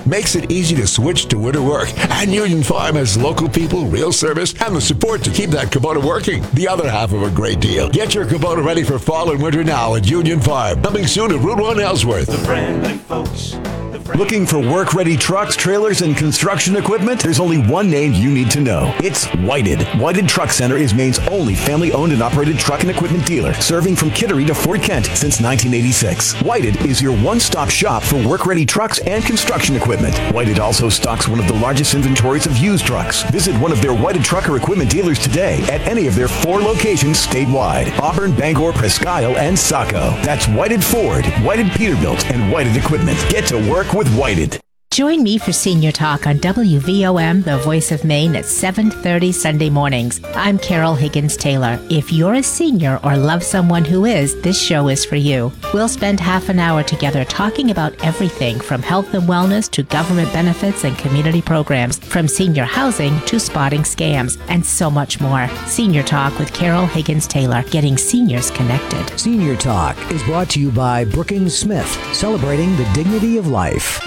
makes it easy to switch to winter work. And Union Farm has local people, real service, and the support to keep that Kubota working. The other half of a great deal. Get your Kubota ready for fall and winter now at Union Farm. Coming soon to Route 1 Ellsworth. The friendly folks. Looking for work-ready trucks, trailers, and construction equipment? There's only one name you need to know. It's Whited. Whited Truck Center is Maine's only family-owned and operated truck and equipment dealer, serving from Kittery to Fort Kent since 1986. Whited is your one-stop shop for work-ready trucks and construction equipment. Whited also stocks one of the largest inventories of used trucks. Visit one of their Whited trucker equipment dealers today at any of their 4 locations statewide: Auburn, Bangor, Presque Isle, and Saco. That's Whited Ford, Whited Peterbilt, and Whited Equipment. Get to work with Whited. Join me for Senior Talk on WVOM, the Voice of Maine, at 7:30 Sunday mornings. I'm Carol Higgins-Taylor. If you're a senior or love someone who is, this show is for you. We'll spend half an hour together talking about everything from health and wellness to government benefits and community programs, from senior housing to spotting scams, and so much more. Senior Talk with Carol Higgins-Taylor, getting seniors connected. Senior Talk is brought to you by Brookings Smith, celebrating the dignity of life.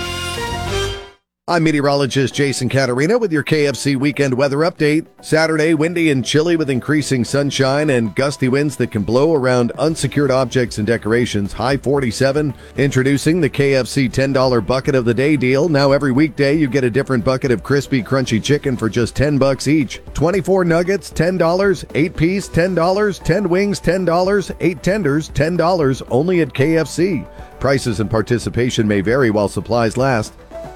I'm meteorologist Jason Caterina with your KFC weekend weather update. Saturday, windy and chilly with increasing sunshine and gusty winds that can blow around unsecured objects and decorations. High 47. Introducing the KFC $10 bucket of the day deal. Now every weekday you get a different bucket of crispy, crunchy chicken for just $10 each. 24 nuggets, $10. 8-piece, $10. 10 wings, $10. 8 tenders, $10. Only at KFC. Prices and participation may vary while supplies last.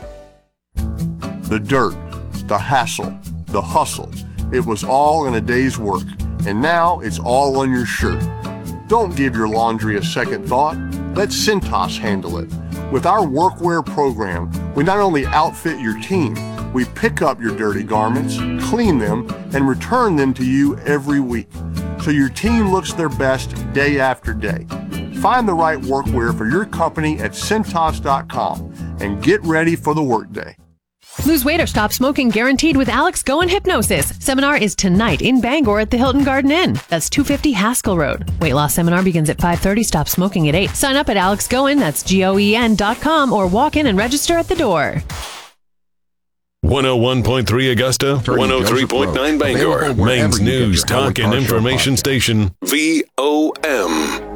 The dirt, the hassle, the hustle. It was all in a day's work, and now it's all on your shirt. Don't give your laundry a second thought. Let Cintas handle it. With our workwear program, we not only outfit your team, we pick up your dirty garments, clean them, and return them to you every week, so your team looks their best day after day. Find the right workwear for your company at Cintas.com and get ready for the workday. Lose weight or stop smoking guaranteed with Alex Goen Hypnosis. Seminar is tonight in Bangor at the Hilton Garden Inn. That's 250 Haskell Road. Weight loss seminar begins at 5:30. Stop smoking at 8. Sign up at Alex Goen, that's GOEN.com, or walk in and register at the door. 101.3 Augusta, 103.9 Bangor. Maine's news, talk, and information station, VOM.